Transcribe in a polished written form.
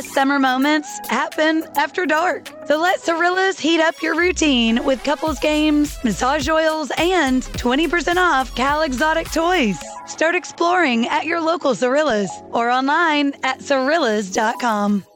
Summer moments happen after dark. So let Cirillas heat up your routine with couples games, massage oils, and 20% off Cal Exotic toys. Start exploring at your local Cirillas or online at Cirillas.com.